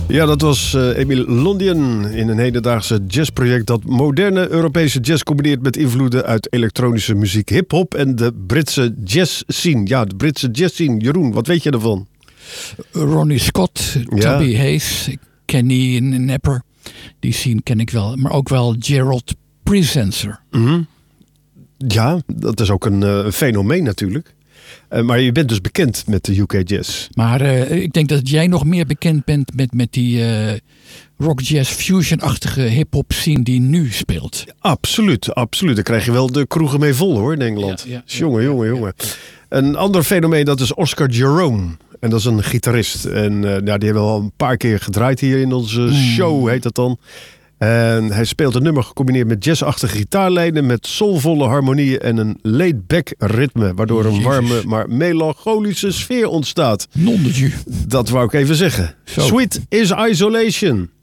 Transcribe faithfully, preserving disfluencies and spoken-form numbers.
Ja, dat was uh, Emile Londien in een hedendaagse jazzproject dat moderne Europese jazz combineert met invloeden uit elektronische muziek, hip-hop en de Britse jazz scene. Ja, de Britse jazz scene. Jeroen, wat weet je ervan? Ronnie Scott, Ja. Toby Hayes, Kenny Napper. Die scene ken ik wel. Maar ook wel Gerald Presenter. Mm-hmm. Ja, dat is ook een uh, fenomeen natuurlijk. Uh, maar je bent dus bekend met de U K jazz. Maar uh, ik denk dat jij nog meer bekend bent met, met die uh, rock jazz fusion-achtige hip-hop scene die nu speelt. Absoluut, absoluut. Daar krijg je wel de kroegen mee vol hoor in Engeland. Ja, ja, jongen, ja, jongen, ja, jongen. ja. Een ander fenomeen, dat is Oscar Jerome. En dat is een gitarist. En uh, ja, die hebben we al een paar keer gedraaid hier in onze Mm. show, heet dat dan. En hij speelt een nummer gecombineerd met jazzachtige gitaarlijnen, met soulvolle harmonieën en een laid-back ritme, waardoor een Jezus. warme, maar melancholische sfeer ontstaat. Non de jus. Dat wou ik even zeggen. Zo. Sweet is Isolation.